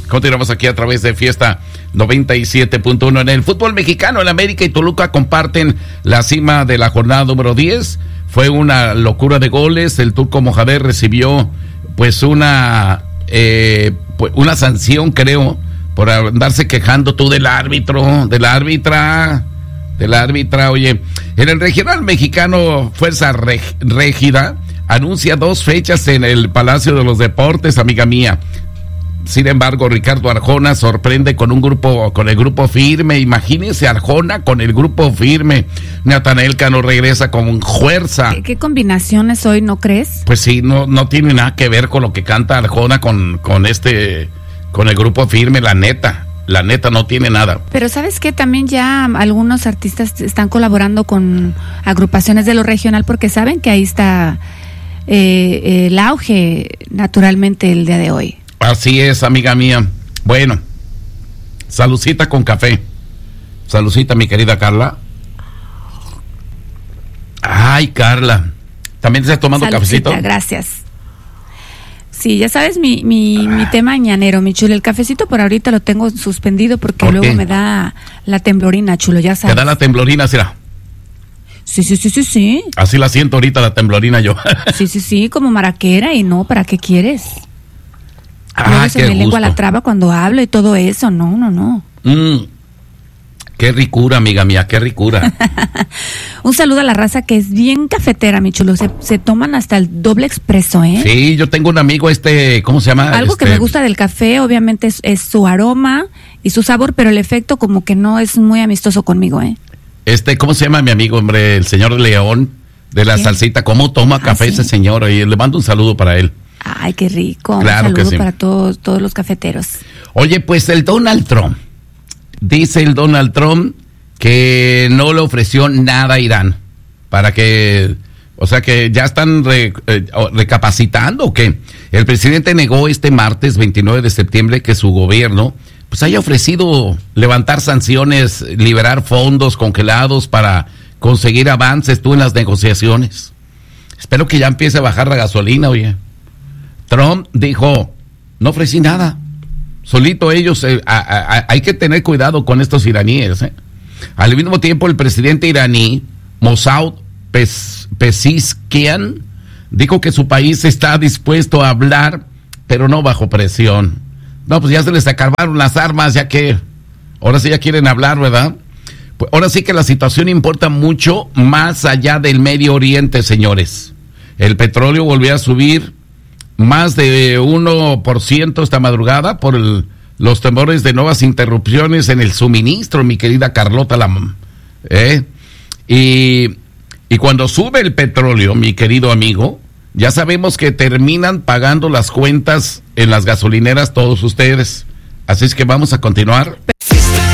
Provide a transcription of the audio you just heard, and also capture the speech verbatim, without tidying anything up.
Continuamos aquí a través de Fiesta noventa y siete punto uno. En el fútbol mexicano, el América y Toluca comparten la cima de la jornada número diez. Fue una locura de goles. El Turco Mohamed recibió pues una eh, pues, una sanción, creo, por andarse quejando tú del árbitro, de la árbitra, de la árbitra. Oye, en el regional mexicano, Fuerza Régida anuncia dos fechas en el Palacio de los Deportes, amiga mía. Sin embargo, Ricardo Arjona sorprende con un grupo, con el grupo firme. Imagínense Arjona con el grupo firme. Natanael Cano regresa con fuerza. ¿Qué, qué combinaciones hoy, no crees? Pues sí, no, no tiene nada que ver con lo que canta Arjona con, con este, con el grupo firme, la neta. La neta no tiene nada. Pero ¿sabes qué? También ya algunos artistas están colaborando con agrupaciones de lo regional porque saben que ahí está eh, el auge naturalmente el día de hoy. Así es, amiga mía. Bueno, salucita con café. Salucita, mi querida Carla. Ay, Carla. ¿También te estás tomando Salucita, cafecito? Gracias. Sí, ya sabes mi, mi, mi tema mañanero, mi chulo. El cafecito por ahorita lo tengo suspendido porque ¿Por luego qué? me da la temblorina, chulo, ya sabes. ¿Te da la temblorina, será? Sí, sí, sí, sí, sí. Así la siento ahorita la temblorina yo. Sí, sí, sí, como maraquera y no, ¿para qué quieres? Ah, Luego se qué me lengua gusto. la traba cuando hablo y todo eso, no, no, no. Mm, qué ricura, amiga mía, qué ricura. Un saludo a la raza que es bien cafetera, mi chulo, se, se toman hasta el doble expreso, ¿eh? Sí, yo tengo un amigo, este, ¿cómo se llama? Algo este, que me gusta del café, obviamente, es, es su aroma y su sabor, pero el efecto como que no es muy amistoso conmigo, ¿eh? Este, ¿cómo se llama mi amigo, hombre? El señor León, de la ¿Quién? salsita. ¿Cómo toma Ah, café ¿sí? ese señor? Y le mando un saludo para él. Ay, qué rico. Claro Un que saludo sí. para todos, todos los cafeteros. Oye, pues el Donald Trump, dice el Donald Trump que no le ofreció nada a Irán para que, o sea que ya están re, eh, recapacitando o qué. El presidente negó este martes veintinueve de septiembre que su gobierno pues haya ofrecido levantar sanciones, liberar fondos congelados para conseguir avances tú en las negociaciones. Espero que ya empiece a bajar la gasolina, oye. Trump dijo, no ofrecí nada. Solito ellos, eh, a, a, a, hay que tener cuidado con estos iraníes. Eh. Al mismo tiempo, el presidente iraní, Mossad Pez, Pezeshkian, dijo que su país está dispuesto a hablar, pero no bajo presión. No, pues ya se les acabaron las armas, ya que ahora sí ya quieren hablar, ¿verdad? Pues ahora sí que la situación importa mucho más allá del Medio Oriente, señores. El petróleo volvió a subir más de uno por ciento esta madrugada por el, los temores de nuevas interrupciones en el suministro, mi querida Carlota Lam. ¿Eh? Y, y cuando sube el petróleo, mi querido amigo, ya sabemos que terminan pagando las cuentas en las gasolineras todos ustedes. Así es que vamos a continuar.